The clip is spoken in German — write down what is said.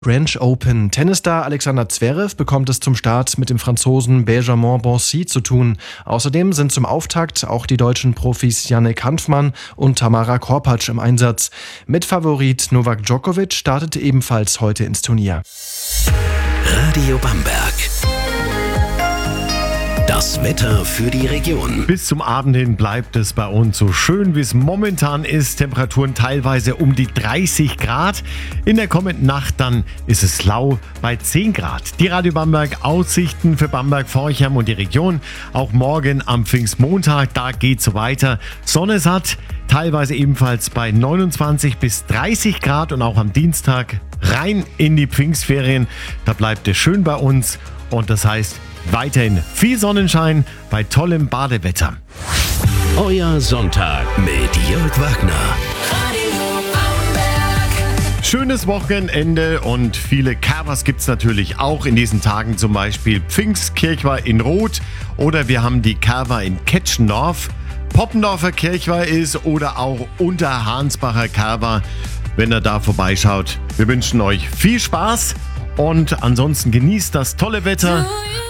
French Open. Tennisstar Alexander Zverev bekommt es zum Start mit dem Franzosen Benjamin Bonzi zu tun. Außerdem sind zum Auftakt auch die deutschen Profis Yannick Hanfmann und Tamara Korpatsch im Einsatz. Mitfavorit Novak Djokovic startete ebenfalls heute ins Turnier. Radio Bamberg. Das Wetter für die Region. Bis zum Abend hin bleibt es bei uns so schön, wie es momentan ist. Temperaturen teilweise um die 30 Grad. In der kommenden Nacht dann ist es lau bei 10 Grad. Die Radio Bamberg Aussichten für Bamberg-Forchheim und die Region. Auch morgen am Pfingstmontag, da geht's so weiter. Sonne satt, teilweise ebenfalls bei 29 bis 30 Grad. Und auch am Dienstag rein in die Pfingstferien. Da bleibt es schön bei uns. Und das heißt, weiterhin viel Sonnenschein bei tollem Badewetter. Euer Sonntag mit Jörg Wagner. Schönes Wochenende und viele Covers gibt es natürlich auch in diesen Tagen, zum Beispiel Pfingstkirchweih in Roth oder wir haben die Cover in Ketschendorf, Poppendorfer Kirchweih ist oder auch Unterhansbacher Cover, wenn ihr da vorbeischaut. Wir wünschen euch viel Spaß und ansonsten genießt das tolle Wetter.